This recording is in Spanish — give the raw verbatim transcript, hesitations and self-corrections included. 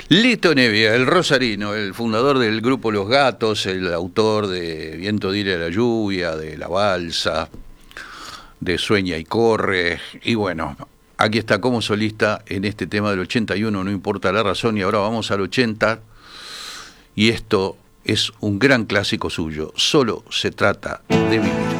Lito Nevia, el rosarino, el fundador del grupo Los Gatos, el autor de Viento Dile a la Lluvia, de La Balsa, de Sueña y Corre, y bueno, aquí está como solista en este tema del ochenta y uno, no importa la razón, y ahora vamos al ochenta, y esto es un gran clásico suyo, Solo se trata de vivir.